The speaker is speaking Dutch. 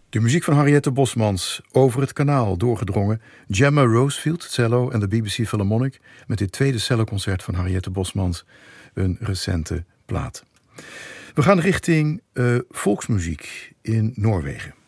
De muziek van Harriette Bosmans, Over het kanaal doorgedrongen. Gemma Rosefield, cello en de BBC Philharmonic met dit tweede celloconcert van Harriette Bosmans, een recente plaat. We gaan richting volksmuziek in Noorwegen.